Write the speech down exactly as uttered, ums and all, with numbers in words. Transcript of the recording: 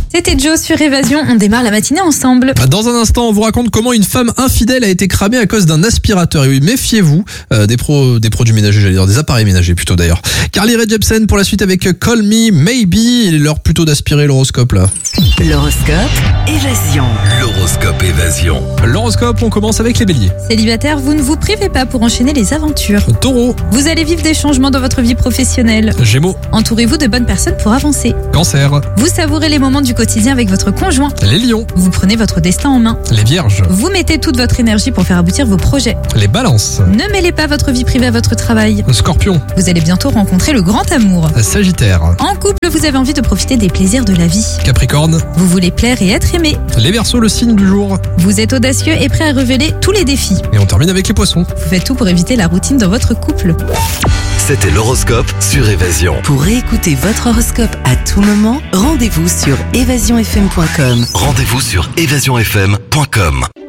C'était Joe sur Évasion, on démarre la matinée ensemble. Dans un instant, on vous raconte comment une femme infidèle a été cramée à cause d'un aspirateur. Et oui, méfiez-vous euh, des, pro, des produits ménagers, j'allais dire des appareils ménagers plutôt d'ailleurs. Carly Rae Jepsen pour la suite avec Call Me Maybe. Il est l'heure plutôt d'aspirer l'horoscope là. L'horoscope Évasion. L'horoscope Évasion. L'horoscope, on commence avec les béliers. Célibataire, vous ne vous privez pas pour enchaîner les aventures. Taureau. Vous allez vivre des changements dans votre vie professionnelle. Gémeaux. Entourez-vous de bonnes personnes pour avancer. Cancer. Vous savourez les moments du quotidien avec votre conjoint. Les lions. Vous prenez votre destin en main. Les vierges. Vous mettez toute votre énergie pour faire aboutir vos projets. Les balances. Ne mêlez pas votre vie privée à votre travail. Scorpion. Vous allez bientôt rencontrer le grand amour. Sagittaire. En couple, vous avez envie de profiter des plaisirs de la vie. Capricorne. Vous voulez plaire et être aimé. Les Verseaux, le signe du jour. Vous êtes audacieux et prêt à relever tous les défis. Et on termine avec les poissons. Vous faites tout pour éviter la routine dans votre couple. C'était l'horoscope sur Évasion. Pour réécouter votre horoscope à tout moment, rendez-vous sur évasion f m point com. Rendez-vous sur évasion f m point com.